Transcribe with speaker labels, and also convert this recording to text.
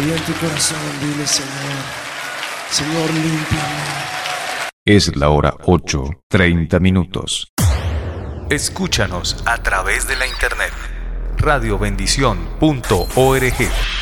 Speaker 1: ahí en tu corazón, dile, Señor, Señor, límpiame.
Speaker 2: Es la hora 8:30.
Speaker 3: Escúchanos a través de la internet radiobendición.org.